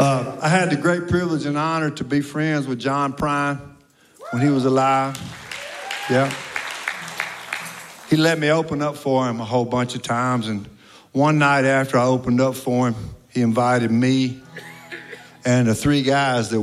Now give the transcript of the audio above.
I had the great privilege and honor to be friends with John Prine when he was alive. Yeah. He let me open up for him a whole bunch of times. And one night after I opened up for him, he invited me and the three guys that